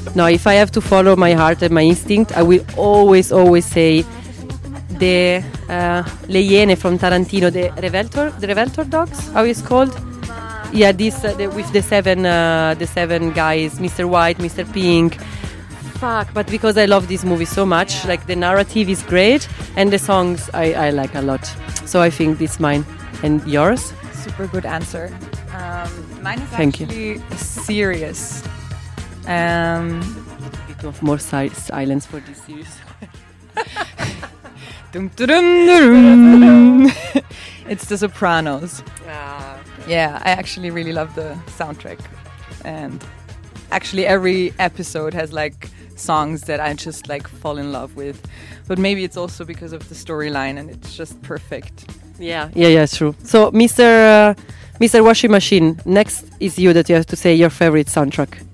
No, if I have to follow my heart and my instinct, I will always say the Le Iene from Tarantino, the Revolter Dogs, how it's called? Yeah, this with the seven guys, Mr. White, Mr. Pink. Fuck, but because I love this movie so much, like the narrative is great and the songs I like a lot. So I think it's mine. And yours? Super good answer. Mine is Thank actually serious. A bit of more silence for this series. Dum, dum, dum, dum. It's The Sopranos. Yeah, I actually really love the soundtrack. And actually every episode has like songs that I just like fall in love with. But maybe it's also because of the storyline and it's just perfect. Yeah, it's true. So, Mr. Washing Machine, next is you that you have to say your favorite soundtrack.